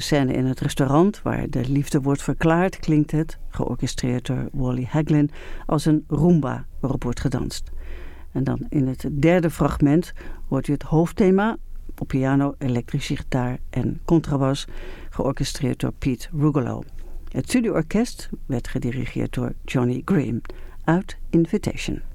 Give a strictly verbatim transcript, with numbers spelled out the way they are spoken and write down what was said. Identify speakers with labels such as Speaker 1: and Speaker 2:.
Speaker 1: scène in het restaurant waar de liefde wordt verklaard klinkt het, georchestreerd door Wally Haglin, als een rumba waarop wordt gedanst. En dan in het derde fragment hoort u het hoofdthema op piano, elektrische gitaar en contrabas, georchestreerd door Pete Rugolo. Het studioorkest werd gedirigeerd door Johnny Green. Uit Invitation.